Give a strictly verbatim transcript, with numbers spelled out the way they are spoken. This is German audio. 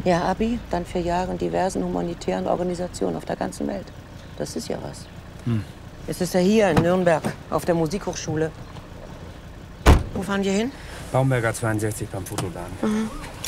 Ja, Abi, dann vier Jahre in diversen humanitären Organisationen auf der ganzen Welt. Das ist ja was. Hm. Jetzt ist er hier in Nürnberg auf der Musikhochschule. Wo fahren wir hin? Baumberger zweiundsechzig beim Fotoladen. Mhm.